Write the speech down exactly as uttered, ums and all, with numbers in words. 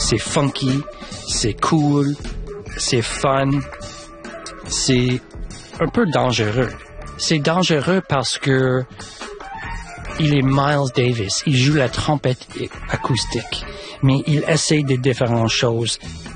c'est funky, c'est cool, c'est fun, c'est un peu dangereux. C'est dangereux parce que il est Miles Davis, il joue la trompette acoustique, mais il essaye de différentes choses